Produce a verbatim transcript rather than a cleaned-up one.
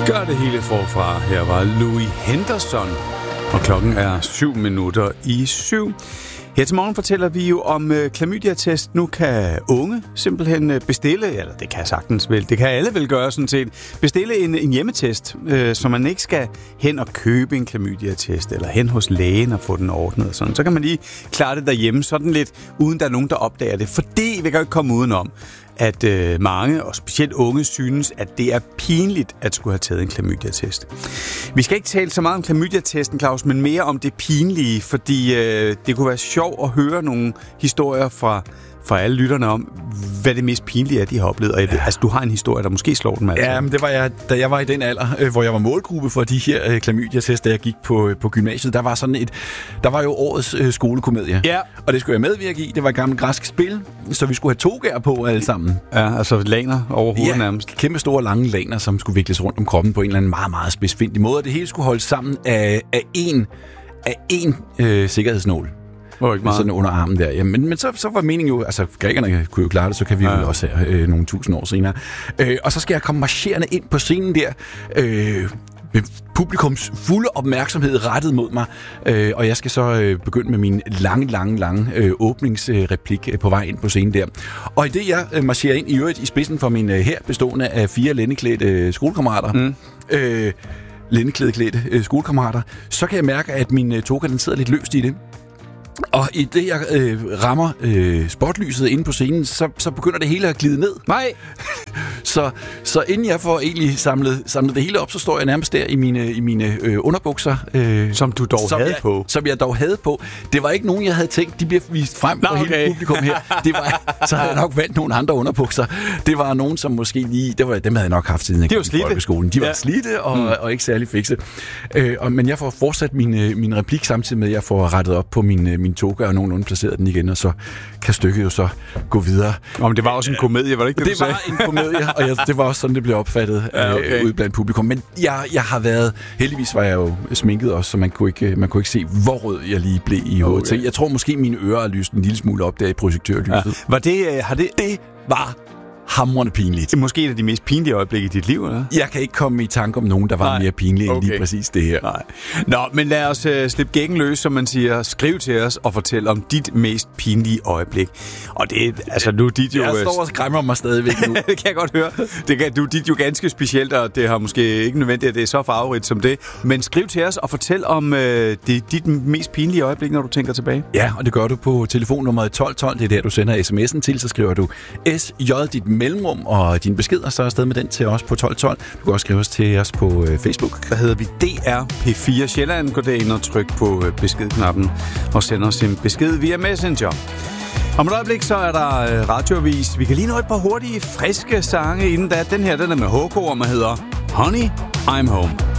Gør det hele forfra. Her var Louis Henderson, og klokken er syv minutter i syv. Her til morgen fortæller vi jo om øh, klamydia-test. Nu kan unge simpelthen øh, bestille, eller det kan sagtens vel, det kan alle vel gøre sådan set, bestille en, en hjemmetest, øh, så man ikke skal hen og købe en klamydia-test, eller hen hos lægen og få den ordnet og sådan. Så kan man lige klare det derhjemme, sådan lidt, uden der er nogen, der opdager det. Fordi vi kan jo ikke komme udenom, at øh, mange, og specielt unge, synes, at det er pinligt at skulle have taget en klamydia-test. Vi skal ikke tale så meget om klamydia-testen, Claus, men mere om det pinlige, fordi øh, det kunne være sjovt at høre nogle historier fra, fra alle lytterne om, hvad det mest pinlige er, de har oplevet. Og jeg ved, altså, du har en historie, der måske slår dem altså. Ja, men det var jeg, da jeg var i den alder, øh, hvor jeg var målgruppe for de her øh, klamydia-test, da jeg gik på, øh, på gymnasiet. Der var sådan et, der var jo årets øh, skolekomedie. Ja. Og det skulle jeg medvirke i. Det var et gammelt græsk spil, så vi skulle have togaer på alle sammen. Ja, altså laner over hovedet, ja, nærmest. Kæmpe store, lange laner, som skulle vikles rundt om kroppen på en eller anden meget, meget spidsfindig måde. Og det hele skulle holdes sammen af, af én af én øh, sikkerhedsnål. Ikke sådan under armen der. Ja, men, men så, så var meningen jo, altså grækerne kunne jo klare det, så kan vi ja. jo også her øh, nogle tusind år senere. Øh, og så skal jeg komme marcherende ind på scenen der, øh, med publikums fulde opmærksomhed rettet mod mig, øh, og jeg skal så øh, begynde med min lange, lange, lange øh, åbningsreplik øh, på vej ind på scenen der. Og i det jeg øh, marcherer ind i øvrigt i spidsen for min øh, her bestående af fire lændeklædte øh, skolekammerater, mm. øh, lændeklædeklædte øh, skolekammerater, så kan jeg mærke, at min øh, toga, den sidder lidt løst i det. Og i det, jeg øh, rammer øh, spotlyset inde på scenen, så, så begynder det hele at glide ned. Nej! så, så inden jeg får egentlig samlet, samlet det hele op, så står jeg nærmest der i mine, i mine øh, underbukser. Øh, som du dog som havde jeg, på. Som jeg dog havde på. Det var ikke nogen, jeg havde tænkt, de bliver vist frem Nå, for okay. hele publikum her. Det var, så havde jeg nok valgt nogle andre underbukser. Det var nogen, som måske lige... Det var, dem havde jeg nok haft siden jeg gik i folkeskolen. De var ja. slidte og, mm. og ikke særlig fikse. Øh, og, men jeg får fortsat min, min replik samtidig med, at jeg får rettet op på min, min toga og nogenlunde placeret den igen, og så kan stykket jo så gå videre. Nå, men det var også en komedie, var det ikke det, det du var en komedie, og jeg, det var også sådan, det blev opfattet ja, okay. øh, ude blandt publikum. Men jeg, jeg har været... Heldigvis var jeg jo sminket også, så man kunne ikke, man kunne ikke se, hvor rød jeg lige blev i hovedet. Okay. Jeg tror måske, mine ører er lyst en lille smule op der i projektørlyset. Ja. Var det... Har det... Det var... hamrende pinligt. Det er måske et af de mest pinlige øjeblikke i dit liv, eller? Jeg kan ikke komme i tanke om nogen, der var Nej. mere pinlige okay. end lige præcis det her. Nej. Nå, men lad os uh, slippe gækken løs, som man siger. Skriv til os og fortæl om dit mest pinlige øjeblik. Og det altså nu dit jo... Jeg står og skræmmer mig stadigvæk nu. Det kan jeg godt høre. Det kan, du dit jo ganske specielt, og det har måske ikke nødvendigt, at det er så farverigt som det. Men skriv til os og fortæl om uh, det, dit mest pinlige øjeblik, når du tænker tilbage. Ja, og det gør du på telefonnummeret tolv tolv. Det er der, du sender sms'en til. Så skriver du S J, dit mellemrum og din besked, og så er afsted med den til os på tolv tolv. Du kan også skrive os til os på øh, Facebook. Der hedder vi D R P fire Sjælland. Gå derind og tryk på øh, beskedknappen og send os en besked via Messenger. Om et øjeblik, så er der øh, radioavis. Vi kan lige nå et par hurtige, friske sange inden da. Den her, den er med H K, og man hedder Honey, I'm Home.